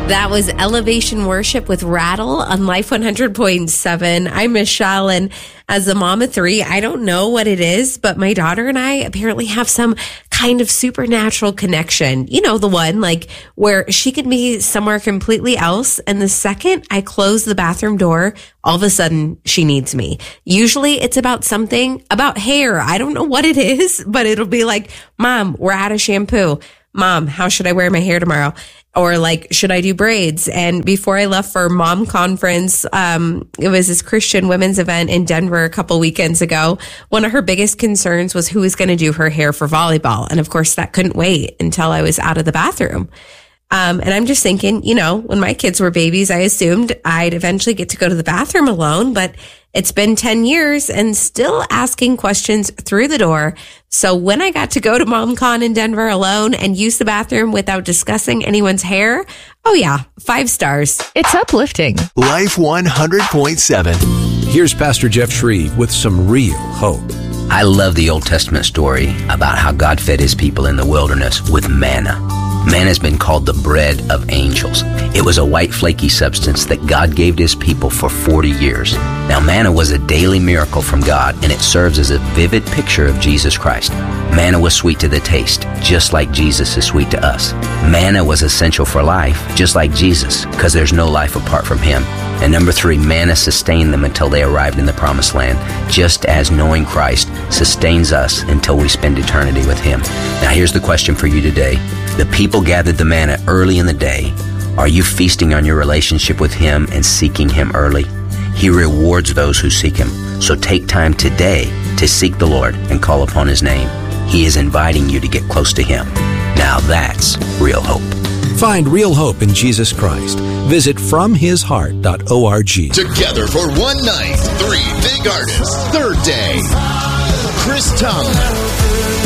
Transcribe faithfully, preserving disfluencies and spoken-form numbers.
That was Elevation Worship with Rattle on Life one hundred point seven. I'm Michelle, and as a mom of three, I don't know what it is, but my daughter and I apparently have some kind of supernatural connection. You know, the one like where she could be somewhere completely else, and the second I close the bathroom door, all of a sudden she needs me. Usually it's about something about hair. I don't know what it is, but it'll be like, Mom, we're out of shampoo. Mom, how should I wear my hair tomorrow? Or like, should I do braids? And before I left for mom conference, um, it was this Christian women's event in Denver a couple weekends ago. One of her biggest concerns was who was going to do her hair for volleyball. And of course that couldn't wait until I was out of the bathroom. Um, and I'm just thinking, you know, when my kids were babies, I assumed I'd eventually get to go to the bathroom alone, but it's been ten years and still asking questions through the door. So when I got to go to MomCon in Denver alone and use the bathroom without discussing anyone's hair, oh yeah, five stars. It's uplifting. Life one hundred point seven. Here's Pastor Jeff Shreve with some real hope. I love the Old Testament story about how God fed his people in the wilderness with manna. Manna has been called the bread of angels. It was a white flaky substance that God gave to his people for forty years. Now manna was a daily miracle from God, and it serves as a vivid picture of Jesus Christ. Manna was sweet to the taste, just like Jesus is sweet to us. Manna was essential for life, just like Jesus, because there's no life apart from him. And number three, manna sustained them until they arrived in the promised land, just as knowing Christ sustains us until we spend eternity with him. Now here's the question for you today. The people gathered the manna early in the day. Are you feasting on your relationship with him and seeking him early? He rewards those who seek him. So take time today to seek the Lord and call upon his name. He is inviting you to get close to him. Now that's real hope. Find real hope in Jesus Christ. Visit from his heart dot org. Together for one night, three big artists. Third day, Chris Tomlin,